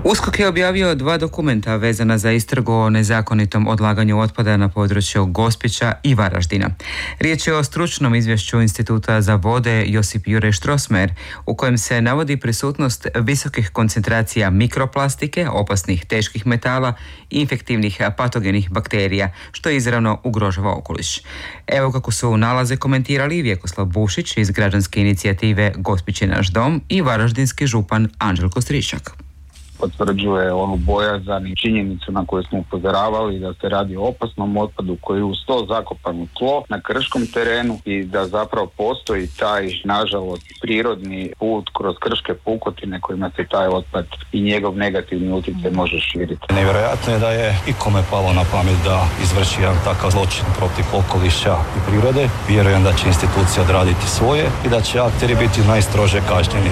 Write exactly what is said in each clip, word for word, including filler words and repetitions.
USKOK je objavio dva dokumenta vezana za istragu o nezakonitom odlaganju otpada na području Gospića i Varaždina. Riječ je o stručnom izvješću Instituta za vode Josip Juraj Strossmayer u kojem se navodi prisutnost visokih koncentracija mikroplastike, opasnih teških metala i infektivnih patogenih bakterija, što izravno ugrožava okoliš. Evo kako su nalaze komentirali Vjekoslav Bušić iz građanske inicijative Gospić je naš dom i varaždinski župan Anđelko Stričak. Potvrđuje onu bojazan i činjenicu na koju smo upozoravali da se radi o opasnom otpadu koji je uz to zakopan u tlo na krškom terenu i da zapravo postoji taj, nažalost, prirodni put kroz krške pukotine kojima se taj otpad i njegov negativni utjecaj može širiti. Nevjerojatno je da je ikome palo na pamet da izvrši jedan takav zločin protiv okoliša i prirode. Vjerujem da će institucija odraditi svoje i da će akteri biti najstrože kažnjeni.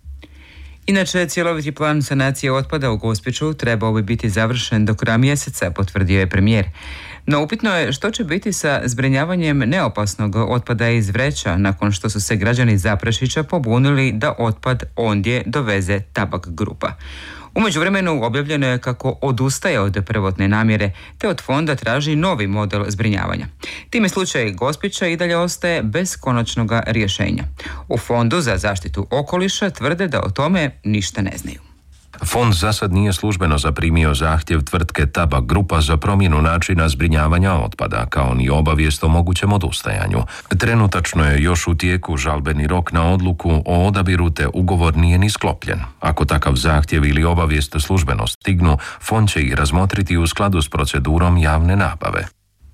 Inače, cjeloviti plan sanacije otpada u Gospiću trebao bi biti završen do kraja mjeseca, potvrdio je premijer. No upitno je što će biti sa zbrinjavanjem neopasnog otpada iz vreća nakon što su se građani Zaprešića pobunili da otpad ondje doveze Tabak grupa. U međuvremenu objavljeno je kako odustaje od prvotne namjere te od fonda traži novi model zbrinjavanja. Time slučaj Gospića i dalje ostaje bez konačnog rješenja. U Fondu za zaštitu okoliša tvrde da o tome ništa ne znaju. Fond za sad nije službeno zaprimio zahtjev tvrtke Tabak grupa za promjenu načina zbrinjavanja otpada, kao ni obavijest o mogućem odustajanju. Trenutačno je još u tijeku žalbeni rok na odluku o odabiru te ugovor nije ni sklopljen. Ako takav zahtjev ili obavijest službeno stignu, fond će ih razmotriti u skladu s procedurom javne nabave.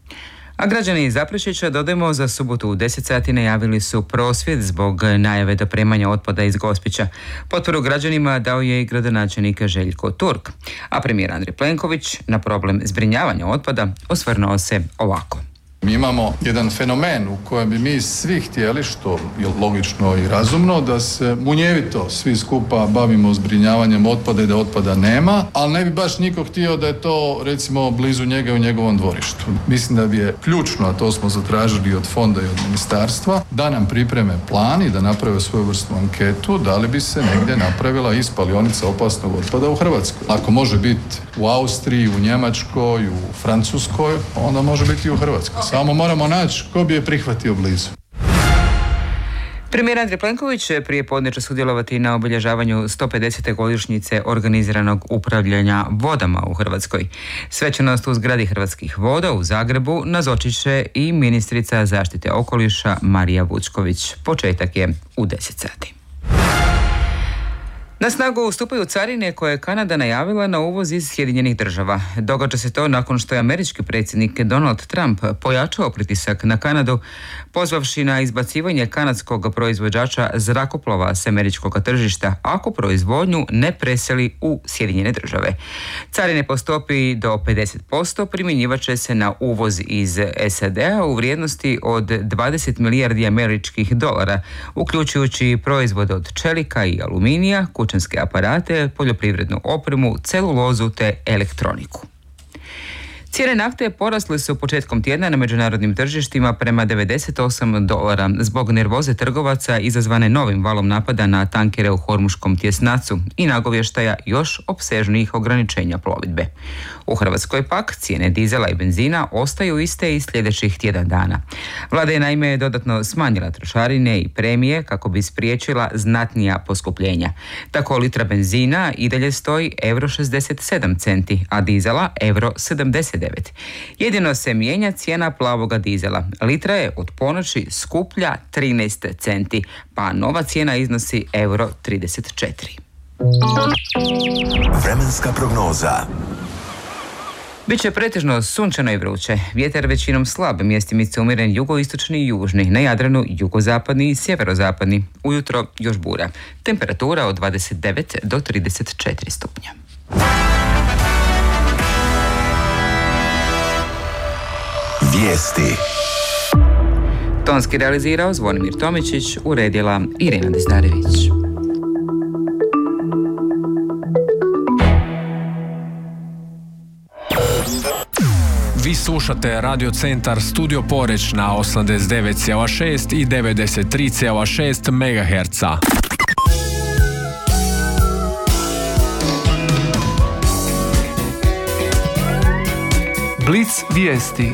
A građani iz Zaprešića, dodajmo, za subotu u deset sati najavili su prosvjed zbog najave dopremanja otpada iz Gospića. Potporu građanima dao je i gradonačelnik Željko Turk, a premijer Andrej Plenković na problem zbrinjavanja otpada osvrnuo se ovako. Mi imamo jedan fenomen u kojem bi mi svi htjeli, što je logično i razumno, da se munjevito svi skupa bavimo zbrinjavanjem otpada i da otpada nema, ali ne bi baš niko htio da je to recimo blizu njega u njegovom dvorištu. Mislim da bi je ključno, a to smo zatražili od fonda i od ministarstva, da nam pripreme plan i da naprave svoju vrstnu anketu, da li bi se negdje napravila i spalionica opasnog otpada u Hrvatskoj. Ako može biti u Austriji, u Njemačkoj, u Francuskoj, onda može biti i u Hrvatskoj. Samo moramo naći ko bi je prihvatio blizu. Premijer Andrej Plenković prije podne će sudjelovati na obilježavanju sto pedesete godišnjice organiziranog upravljanja vodama u Hrvatskoj. Svečanost u zgradi Hrvatskih voda u Zagrebu nazočit će i ministrica zaštite okoliša Marija Vučković. Početak je u deset sati. Na snagu stupaju carine koje je Kanada najavila na uvoz iz Sjedinjenih država. Događa se to nakon što je američki predsjednik Donald Trump pojačao pritisak na Kanadu, pozvavši na izbacivanje kanadskog proizvođača zrakoplova s američkog tržišta ako proizvodnju ne preseli u Sjedinjene države. Carine po stopi do pedeset posto primjenjivat će se na uvoz iz S A D-a u vrijednosti od dvadeset milijardi američkih dolara, uključujući proizvode od čelika i aluminija, kućanske aparate, poljoprivrednu opremu, celulozu te elektroniku. Cijene nafte porasle su početkom tjedna na međunarodnim tržištima prema devedeset osam dolara zbog nervoze trgovaca izazvane novim valom napada na tankere u Hormuškom tjesnacu i nagovještaja još opsežnijih ograničenja plovidbe. U Hrvatskoj pak cijene dizela i benzina ostaju iste i sljedećih tjedan dana. Vlada je naime dodatno smanjila trošarine i premije kako bi spriječila znatnija poskupljenja. Tako litra benzina i dalje stoji euro šezdeset sedam centi, a dizela euro sedamdeset devet. Jedino se mijenja cijena plavoga dizela. Litra je od ponoći skuplja trinaest centi, pa nova cijena iznosi euro trideset četiri. Vremenska prognoza. Biće pretežno sunčano i vruće. Vjetar većinom slab, mjestimice umjeren jugoistočni i južni, na Jadranu jugozapadni i sjeverozapadni. Ujutro još bura. Temperatura od dvadeset devet do trideset četiri stupnja. Vijesti. Tonski realizirao Zvonimir Tomičić, uredila Irena Dezdarević. Vi slušate Radio Centar Studio Poreć na osamdeset devet zarez šest i devedeset tri zarez šest megaherca. Blic vijesti.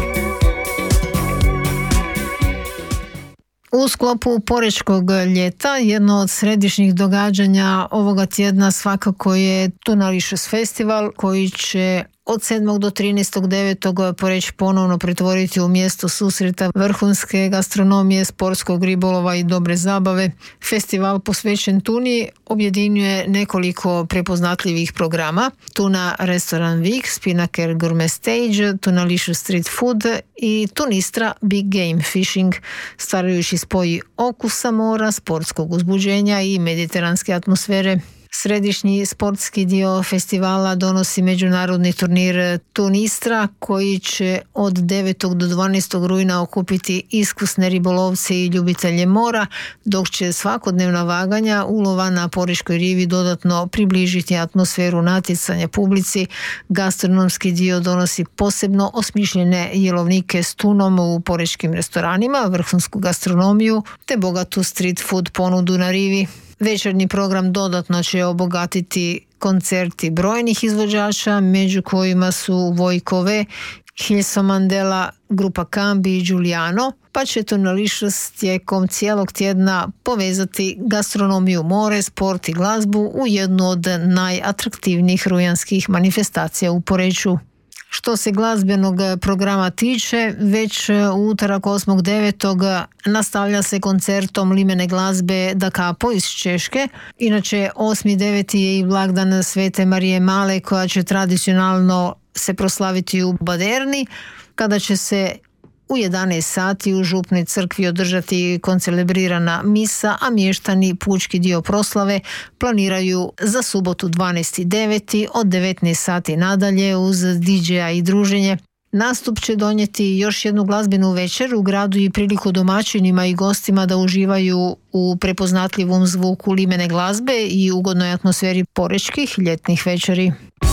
U sklopu Porečkog ljeta jedno od središnjih događanja ovoga tjedna svakako je Tunališus festival koji će od sedmog do trinaestog devetog Poreč ponovno pretvoriti u mjesto susreta vrhunske gastronomije, sportskog ribolova i dobre zabave. Festival posvećen tuni objedinjuje nekoliko prepoznatljivih programa: Tuna Restaurant Week, Spinnaker Gourmet Stage, Tunališus Street Food i Tunistra Big Game Fishing, stvarajući spoj okusa mora, sportskog uzbuđenja i mediteranske atmosfere. Središnji sportski dio festivala donosi međunarodni turnir Tunistra koji će od devetog do dvanaestog rujna okupiti iskusne ribolovce i ljubitelje mora, dok će svakodnevna vaganja ulova na Porečkoj rivi dodatno približiti atmosferu natjecanja publici. Gastronomski dio donosi posebno osmišljene jelovnike s tunom u porečkim restoranima, vrhunsku gastronomiju te bogatu street food ponudu na rivi. Večernji program dodatno će obogatiti koncerti brojnih izvođača, među kojima su Vojkove, Hilson Mandela, grupa Kambi i Giuliano, pa će Tunališus tijekom cijelog tjedna povezati gastronomiju, more, sport i glazbu u jednu od najatraktivnijih rujanskih manifestacija u Poreču. Što se glazbenog programa tiče, već u utorak osmog devetog nastavlja se koncertom limene glazbe Da Capo iz Češke. Inače, osmi deveti je i blagdan Svete Marije Male koja će tradicionalno se proslaviti u Baderni, kada će se u jedanaest sati u župnoj crkvi održati koncelebrirana misa, a mještani pučki dio proslave planiraju za subotu dvanaesti deveti od devetnaest sati nadalje uz di džeja i druženje. Nastup će donijeti još jednu glazbenu večer u gradu i priliku domaćinima i gostima da uživaju u prepoznatljivom zvuku limene glazbe i ugodnoj atmosferi porečkih ljetnih večeri.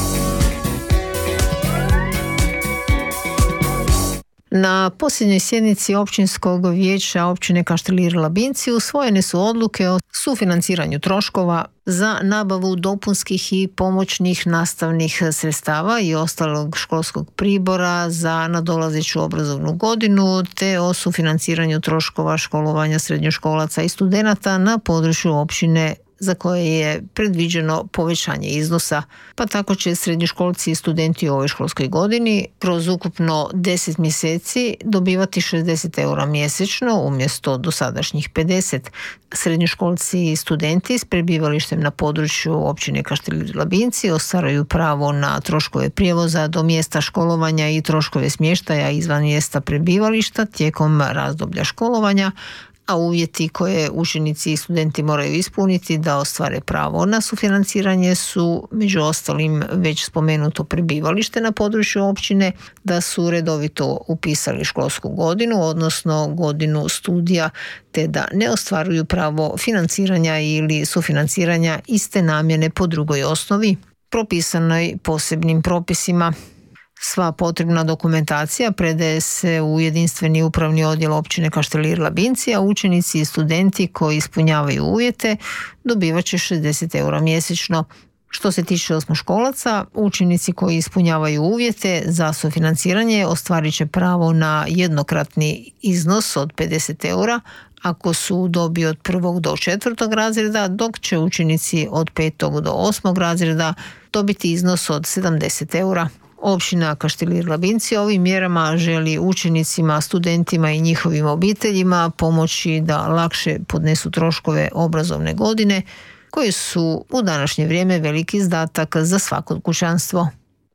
Na posljednjoj sjednici općinskog vijeća općine Kaštelir Labinci usvojene su odluke o sufinanciranju troškova za nabavu dopunskih i pomoćnih nastavnih sredstava i ostalog školskog pribora za nadolazeću obrazovnu godinu, te o sufinanciranju troškova školovanja srednjoškolaca i studenata na području općine za koje je predviđeno povećanje iznosa, pa tako će srednjoškolci i studenti u ovoj školskoj godini kroz ukupno deset mjeseci dobivati šezdeset eura mjesečno umjesto dosadašnjih pedeset. Srednjoškolci i studenti s prebivalištem na području općine Kaštelir Labinci ostvaruju pravo na troškove prijevoza do mjesta školovanja i troškove smještaja izvan mjesta prebivališta tijekom razdoblja školovanja, a uvjeti koje učenici i studenti moraju ispuniti da ostvare pravo na sufinanciranje su među ostalim već spomenuto prebivalište na području općine, da su redovito upisali školsku godinu, odnosno godinu studija, te da ne ostvaruju pravo financiranja ili sufinanciranja iste namjene po drugoj osnovi propisanoj posebnim propisima. Sva potrebna dokumentacija predaje se u jedinstveni upravni odjel općine Kaštelir Labinci, a učenici i studenti koji ispunjavaju uvjete dobivat će šezdeset eura mjesečno. Što se tiče osmoškolaca, učenici koji ispunjavaju uvjete za sufinanciranje ostvarit će pravo na jednokratni iznos od pedeset eura ako su u dobi od prvog do četvrtog razreda, dok će učenici od petog do osmog razreda dobiti iznos od sedamdeset eura. Općina Kaštelir Labinci ovim mjerama želi učenicima, studentima i njihovim obiteljima pomoći da lakše podnesu troškove obrazovne godine, koji su u današnje vrijeme veliki izdatak za svako kućanstvo.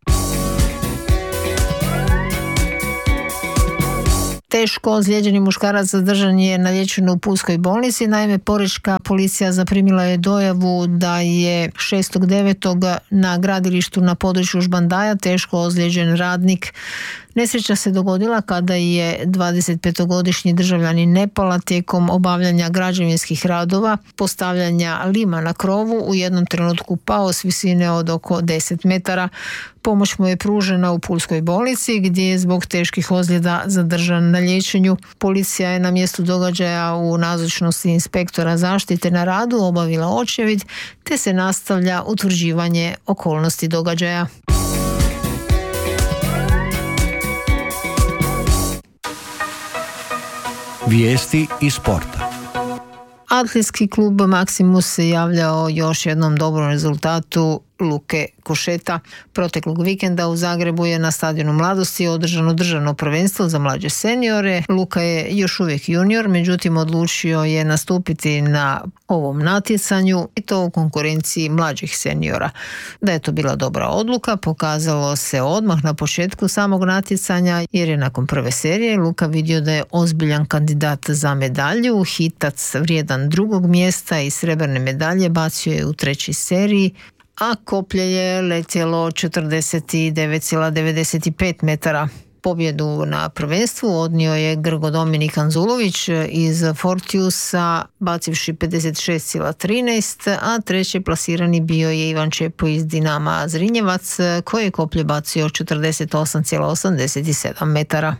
Teško ozlijeđeni muškarac zadržan je na liječenju u Pulskoj bolnici. Naime, porečka policija zaprimila je dojavu da je šestog devetog na gradilištu na području Žbandaja teško ozlijeđen radnik. Nesreća se dogodila kada je dvadesetpetogodišnji državljanin Nepala tijekom obavljanja građevinskih radova, postavljanja lima na krovu, u jednom trenutku pao s visine od oko deset metara. Pomoć mu je pružena u Pulskoj bolnici gdje je zbog teških ozljeda zadržan na liječenju. Policija je na mjestu događaja u nazočnosti inspektora zaštite na radu obavila očevid, te se nastavlja utvrđivanje okolnosti događaja. Vijesti iz sporta. Atletski klub Maksimus se javljao još jednom dobrom rezultatu Luke Košeta. Proteklog vikenda u Zagrebu je na stadionu Mladosti održano državno prvenstvo za mlađe seniore. Luka je još uvijek junior, međutim odlučio je nastupiti na ovom natjecanju i to u konkurenciji mlađih seniora. Da je to bila dobra odluka pokazalo se odmah na početku samog natjecanja, jer je nakon prve serije Luka vidio da je ozbiljan kandidat za medalju. Hitac vrijedan drugog mjesta i srebrne medalje bacio je u trećoj seriji, a koplje je letjelo četrdeset devet zarez devedeset pet metara. Pobjedu na prvenstvu odnio je Grgo Dominik Anzulović iz Fortiusa bacivši pedeset šest zarez trinaest, a treći plasirani bio je Ivan Čepo iz Dinama Zrinjevac koji je koplje bacio četrdeset osam zarez osamdeset sedam metara.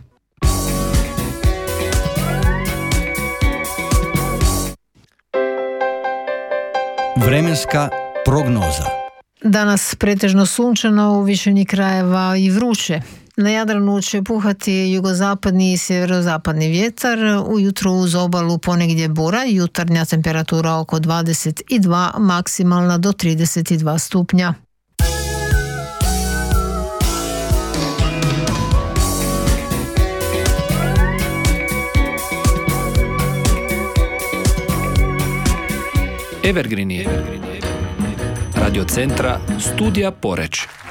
Vremenska prognoza. Danas pretežno sunčano, u većini krajeva i vruće. Na Jadranu će puhati jugozapadni i sjeverozapadni vjetar, ujutro uz obalu ponegdje bura, jutarnja temperatura oko dvadeset dva, maksimalna do trideset dva stupnja. Evergreen je radio centra Studija Poreč.